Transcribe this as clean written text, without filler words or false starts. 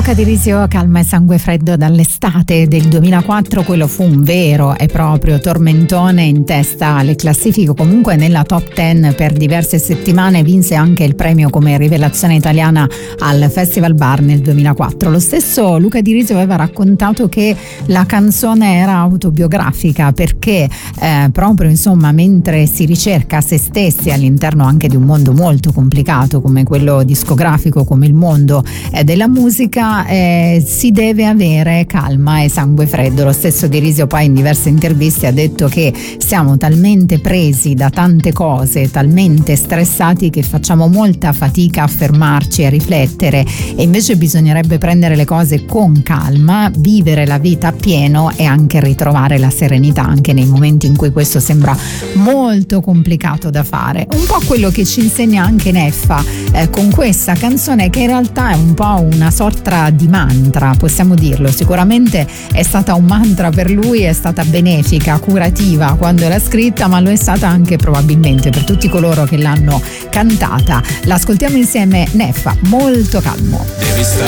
Luca Di Risio, Calma e sangue freddo dall'estate del 2004, quello fu un vero e proprio tormentone in testa alle classifiche, comunque nella top 10 per diverse settimane, vinse anche il premio come rivelazione italiana al Festival Bar nel 2004. Lo stesso Luca Di Risio aveva raccontato che la canzone era autobiografica perché proprio insomma mentre si ricerca se stessi all'interno anche di un mondo molto complicato come quello discografico, come il mondo della musica, si deve avere calma e sangue freddo. Lo stesso Di Risio poi in diverse interviste ha detto che siamo talmente presi da tante cose, talmente stressati che facciamo molta fatica a fermarci, a riflettere, e invece bisognerebbe prendere le cose con calma, vivere la vita appieno e anche ritrovare la serenità anche nei momenti in cui questo sembra molto complicato da fare. Un po' quello che ci insegna anche Neffa con questa canzone, che in realtà è un po' una sorta di mantra, possiamo dirlo. Sicuramente è stata un mantra per lui, è stata benefica, curativa quando l'ha scritta, ma lo è stata anche probabilmente per tutti coloro che l'hanno cantata. L'ascoltiamo insieme, Neffa, Molto calmo.